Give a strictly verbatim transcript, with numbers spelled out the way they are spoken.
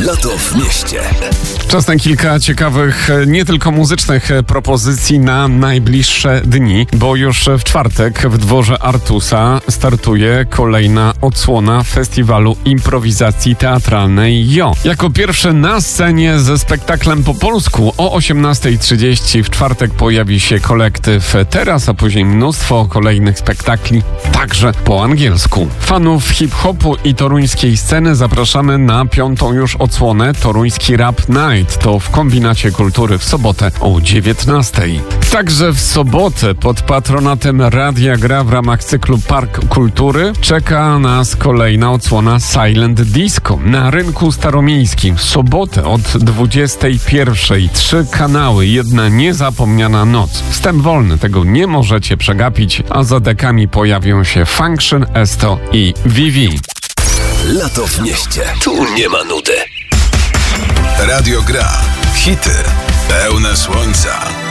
Lato w mieście. Czas na kilka ciekawych, nie tylko muzycznych propozycji na najbliższe dni, bo już w czwartek w dworze Artusa startuje kolejna odsłona festiwalu improwizacji teatralnej Jo. Jako pierwszy na scenie ze spektaklem po polsku o osiemnasta trzydzieści w czwartek pojawi się kolektyw Teraz, a później mnóstwo kolejnych spektakli także po angielsku. Fanów hip-hopu i toruńskiej sceny zapraszamy na piątą już odsłonę Toruński Rap Night. To w Kombinacie Kultury w sobotę o dziewiętnastej. Także w sobotę pod patronatem Radia Gra w ramach cyklu Park Kultury czeka nas kolejna odsłona Silent Disco na Rynku Staromiejskim. W sobotę od dwudziestej pierwszej. Trzy kanały, jedna niezapomniana noc. Wstęp wolny, tego nie możecie przegapić, a za dekami pojawią się Function, Esto i Vivi. Lato w mieście. Tu nie ma nudy. Radio Gra. Hity pełne słońca.